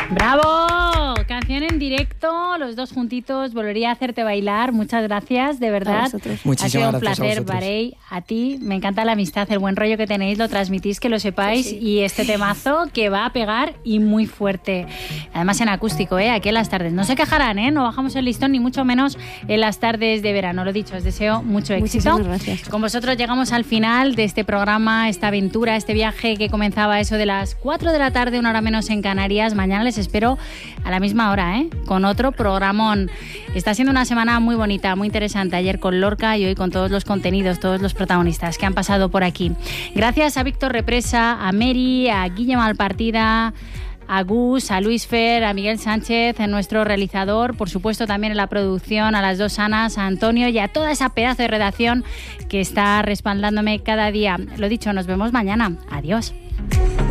¡Bravo! Canción en directo, los dos juntitos. Volvería a hacerte bailar. Muchas gracias, de verdad. Muchísimas ha sido un gracias placer, Barei. A ti, me encanta la amistad, el buen rollo que tenéis, lo transmitís, que lo sepáis. Sí. Y este temazo que va a pegar y muy fuerte. Además en acústico, aquí en las tardes. No se quejarán, no bajamos el listón, ni mucho menos en las tardes de verano. Lo dicho, os deseo mucho éxito. Muchísimas gracias. Con vosotros llegamos al final de este programa, esta aventura, este viaje que comenzaba eso de las 4 de la tarde, una hora menos en Canarias. Mañana les espero a la misma hora, con otro programón. Está siendo una semana muy bonita, muy interesante. Ayer con Lorca y hoy con todos los contenidos, todos los protagonistas que han pasado por aquí. Gracias a Víctor Represa, a Mary, a Guille Malpartida, a Gus, a Luis Fer, a Miguel Sánchez, a nuestro realizador, por supuesto también en la producción, a las dos Anas, a Antonio y a toda esa pedazo de redacción que está respaldándome cada día. Lo dicho, nos vemos mañana. Adiós.